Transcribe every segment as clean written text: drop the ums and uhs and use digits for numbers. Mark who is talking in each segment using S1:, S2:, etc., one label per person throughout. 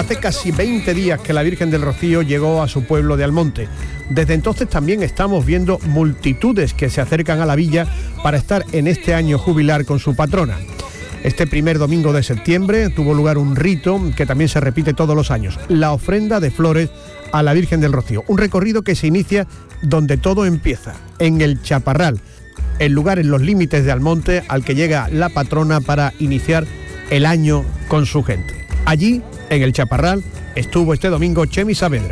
S1: hace casi 20 días que la Virgen del Rocío llegó a su pueblo de Almonte. Desde entonces también estamos viendo multitudes que se acercan a la villa para estar en este año jubilar con su patrona. Este primer domingo de septiembre tuvo lugar un rito que también se repite todos los años, la ofrenda de flores a la Virgen del Rocío. Un recorrido que se inicia donde todo empieza, en el Chaparral, el lugar en los límites de Almonte al que llega la patrona para iniciar el año con su gente. Allí, en el Chaparral, estuvo este domingo Chemi Saavedra.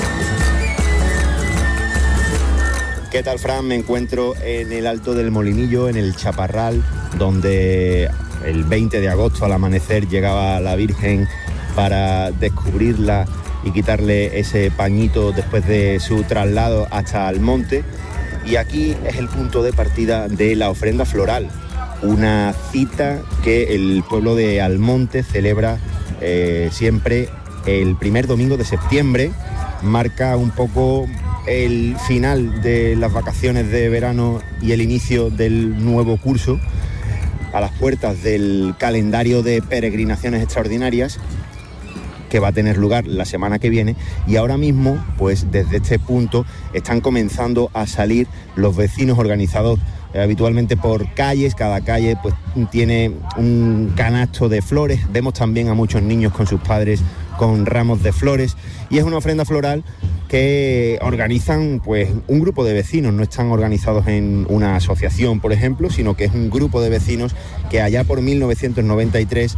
S2: ¿Qué tal, Fran? Me encuentro en el Alto del Molinillo, en el Chaparral, donde el 20 de agosto al amanecer llegaba la Virgen para descubrirla y quitarle ese pañito después de su traslado hasta Almonte. Y aquí es el punto de partida de la ofrenda floral, una cita que el pueblo de Almonte celebra siempre el primer domingo de septiembre. Marca un poco el final de las vacaciones de verano y el inicio del nuevo curso, a las puertas del calendario de peregrinaciones extraordinarias que va a tener lugar la semana que viene. Y ahora mismo, pues desde este punto están comenzando a salir los vecinos organizados habitualmente por calles. Cada calle pues tiene un canasto de flores. Vemos también a muchos niños con sus padres con ramos de flores, y es una ofrenda floral que organizan pues un grupo de vecinos. No están organizados en una asociación, por ejemplo, sino que es un grupo de vecinos que allá por 1993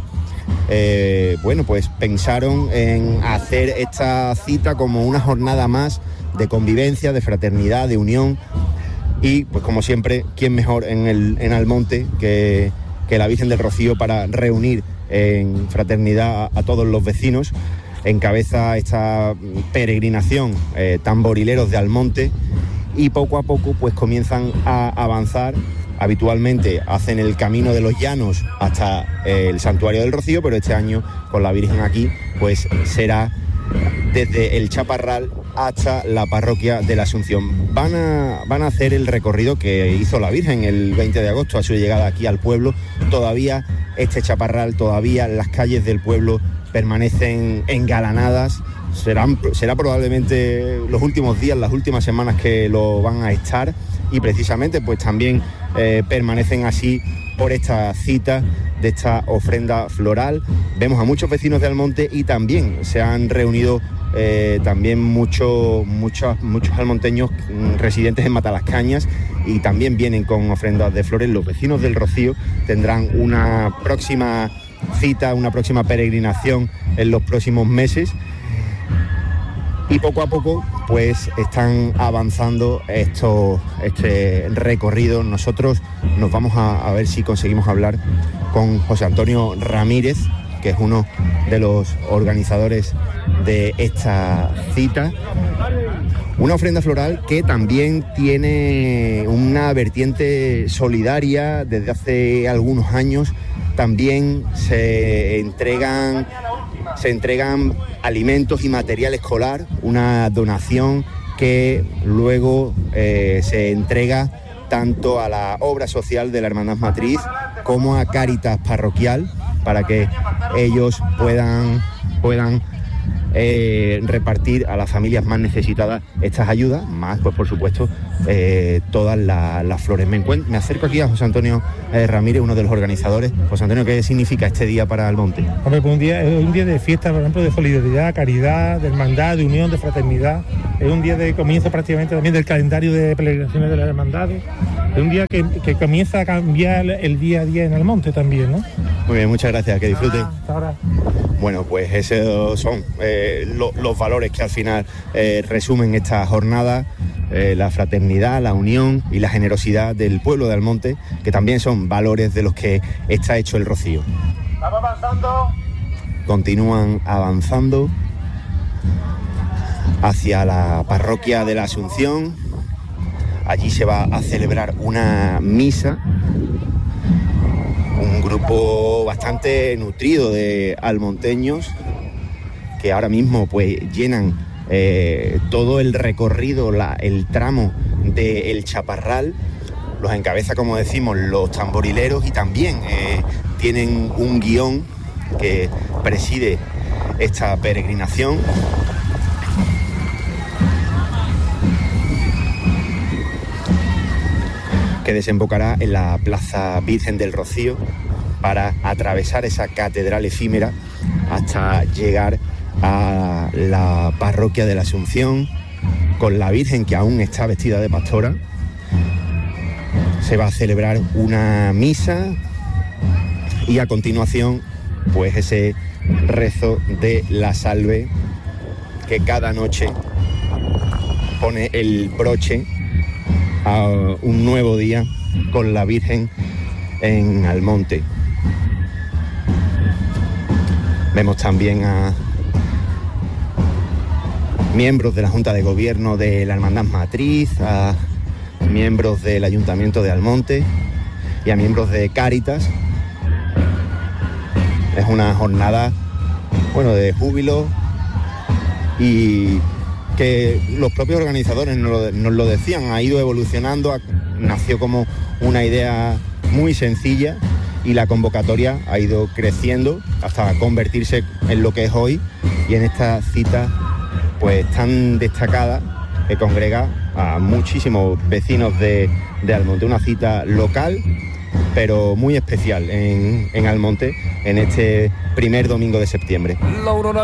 S2: pues pensaron en hacer esta cita como una jornada más de convivencia, de fraternidad, de unión. Y pues como siempre, ¿quién mejor en Almonte que la Virgen del Rocío para reunir en fraternidad a todos los vecinos? Encabeza esta peregrinación tamborileros de Almonte, y poco a poco pues comienzan a avanzar. Habitualmente hacen el camino de los llanos hasta el Santuario del Rocío, pero este año con la Virgen aquí pues será desde el Chaparral hasta la parroquia de la Asunción. Van a hacer el recorrido que hizo la Virgen el 20 de agosto a su llegada aquí al pueblo. Todavía este Chaparral, todavía las calles del pueblo permanecen engalanadas. Será probablemente los últimos días, las últimas semanas que lo van a estar, y precisamente pues también permanecen así por esta cita de esta ofrenda floral. Vemos a muchos vecinos de Almonte, y también se han reunido también muchos almonteños residentes en Matalascañas, y también vienen con ofrendas de flores. Los vecinos del Rocío tendrán una próxima cita, una próxima peregrinación en los próximos meses, y poco a poco pues están avanzando este recorrido. Nosotros nos vamos a ver si conseguimos hablar con José Antonio Ramírez, que es uno de los organizadores de esta cita. Una ofrenda floral que también tiene una vertiente solidaria. Desde hace algunos años también se entregan alimentos y material escolar, una donación que luego se entrega tanto a la obra social de la Hermandad Matriz como a Cáritas Parroquial, para que ellos puedan repartir a las familias más necesitadas estas ayudas, más pues por supuesto todas las flores. Me acerco aquí a José Antonio Ramírez, uno de los organizadores. José Antonio, ¿qué significa este día para Almonte?
S3: Hombre, pues es un día de fiesta, por ejemplo, de solidaridad, caridad, de hermandad, de unión, de fraternidad. Es un día de comienzo prácticamente también del calendario de peregrinaciones de las hermandades. Es un día que comienza a cambiar el día a día en Almonte también, ¿no?
S2: Muy bien, muchas gracias, que disfruten.
S3: Hasta ahora.
S2: Bueno, pues esos son los valores que al final resumen esta jornada, la fraternidad, la unión y la generosidad del pueblo de Almonte, que también son valores de los que está hecho el Rocío.
S4: Estamos avanzando.
S2: Continúan avanzando hacia la parroquia de la Asunción. Allí se va a celebrar una misa. Un grupo bastante nutrido de almonteños que ahora mismo pues llenan todo el recorrido, el tramo del Chaparral. Los encabeza, como decimos, los tamborileros, y también tienen un guión que preside esta peregrinación. Que desembocará en la Plaza Virgen del Rocío para atravesar esa catedral efímera hasta llegar a la parroquia de la Asunción, con la Virgen que aún está vestida de pastora. Se va a celebrar una misa y a continuación pues ese rezo de la salve que cada noche pone el broche a un nuevo día con la Virgen en Almonte. Vemos también a miembros de la Junta de Gobierno de la Hermandad Matriz, a miembros del Ayuntamiento de Almonte y a miembros de Cáritas. Es una jornada, de júbilo, y que los propios organizadores nos lo decían, ha ido evolucionando, nació como una idea muy sencilla y la convocatoria ha ido creciendo hasta convertirse en lo que es hoy, y en esta cita pues tan destacada que congrega a muchísimos vecinos de Almonte, una cita local pero muy especial en Almonte en este primer domingo de septiembre.